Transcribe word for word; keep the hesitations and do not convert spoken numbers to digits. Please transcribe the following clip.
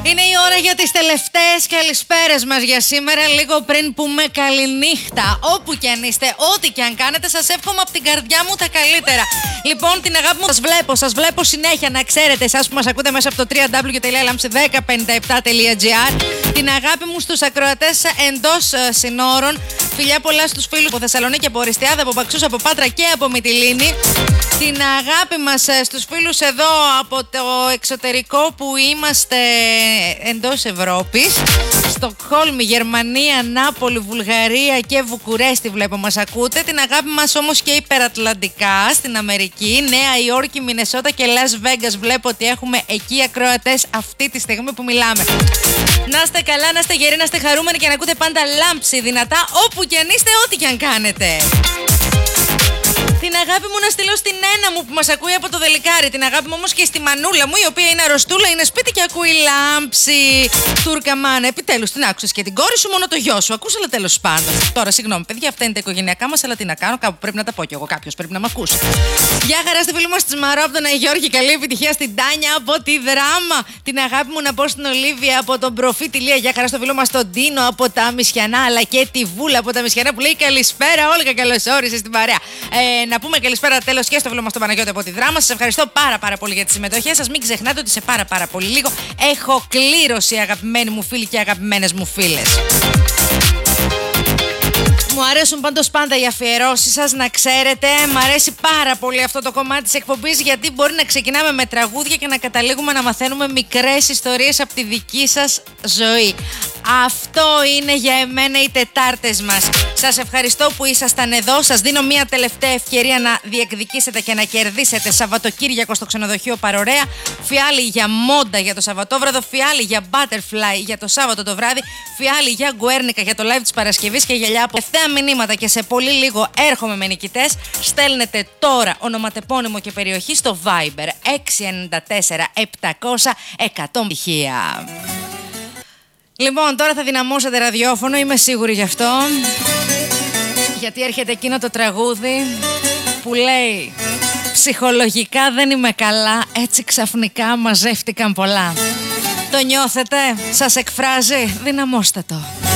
Είναι η ώρα για τις τελευταίες καλησπέρες μας για σήμερα. Λίγο πριν πούμε καληνύχτα. Όπου και αν είστε, ό,τι και αν κάνετε, σας εύχομαι από την καρδιά μου τα καλύτερα. Λοιπόν, την αγάπη μου σας βλέπω, σας βλέπω συνέχεια, να ξέρετε, εσάς που μας ακούτε μέσα από το double-u double-u double-u τελεία λάμψη δέκα πενήντα επτά τελεία τζι άρ. Την αγάπη μου στους ακροατές εντός uh, συνόρων. Φιλιά πολλά στους φίλους από Θεσσαλονίκη, από Οριστιάδα, από Παξούς, από Πάτρα και από Μυτιλήνη. Την αγάπη μας στους φίλους εδώ από το εξωτερικό που είμαστε εντός Ευρώπης. Στοκχόλμη, Γερμανία, Νάπολη, Βουλγαρία και Βουκουρέστι βλέπω μας ακούτε. Την αγάπη μας όμως και υπερατλαντικά στην Αμερική, Νέα Υόρκη, Μινεσότα και Las Vegas. Βλέπω ότι έχουμε εκεί ακροατές αυτή τη στιγμή που μιλάμε. Να είστε καλά, να είστε γεροί, να είστε χαρούμενοι και να ακούτε πάντα Λάμψη δυνατά όπου και αν είστε, ό,τι και αν κάνετε. Την αγάπη μου να στείλω στην Ένα μου που μας ακούει από το Δελικάρι. Την αγάπη μου όμως και στη Μανούλα μου, η οποία είναι αρρωστούλα, είναι σπίτι και ακούει Λάμψη. Τούρκα μάνα, επιτέλους την άκουσες και την κόρη σου, μόνο το γιο σου. Ακούς, αλλά τέλος πάντων. Τώρα, συγγνώμη, παιδιά, αυτά είναι τα οικογενειακά μας, αλλά τι να κάνω, κάπου πρέπει να τα πω κι εγώ. Κάποιος πρέπει να μ' ακούσει. Γεια χαρά στη φίλη μας τη Μαρό από τον Αγιώργη. Καλή επιτυχία στην Τάνια από τη Δράμα. Την αγάπη μου να πω στην Ολίβια από τον Προφή τη Λία. Γεια χαρά στο φίλο μας τον Ντίνο από τα Μισιανά, αλλά και τη Βούλα από τα Μισιανά που λέει καλησπέρα, Όλγα, καλώς όρισες στην παρέα. Ε, να πούμε καλησπέρα τέλος και στο φίλο μας τον Παναγιώτη από τη Δράμα. Σας ευχαριστώ πάρα πάρα πολύ για τη συμμετοχή σας. Μην ξεχνάτε ότι σε πάρα πάρα πολύ λίγο έχω κλήρωση, αγαπημένοι μου φίλοι και αγαπημένες μου φίλες. Μου αρέσουν πάντως πάντα οι αφιερώσεις σας, να ξέρετε. Μ' αρέσει πάρα πολύ αυτό το κομμάτι της εκπομπής, γιατί μπορεί να ξεκινάμε με τραγούδια και να καταλήγουμε να μαθαίνουμε μικρές ιστορίες από τη δική σας ζωή. Αυτό είναι για εμένα οι Τετάρτες μας. Σας ευχαριστώ που ήσασταν εδώ. Σας δίνω μια τελευταία ευκαιρία να διεκδικήσετε και να κερδίσετε Σαββατοκύριακο στο ξενοδοχείο Παρορέα. Φιάλι για μόντα για το Σαββατόβραδο, φιάλι για butterfly για το Σάββατο το βράδυ, φιάλι για γκουέρνικα για το live της Παρασκευής και γυαλιά από ευθέα μηνύματα. Και σε πολύ λίγο έρχομαι με νικητές. Στέλνετε τώρα ονοματεπώνυμο και περιοχή στο Viber έξι εννιά τέσσερα επτακόσια εκατό πτυχία. Λοιπόν, τώρα θα δυναμώσετε ραδιόφωνο, είμαι σίγουρη γι' αυτό. Γιατί έρχεται εκείνο το τραγούδι που λέει ψυχολογικά δεν είμαι καλά, έτσι ξαφνικά μαζεύτηκαν πολλά. Το νιώθετε, σας εκφράζει, δυναμώστε το.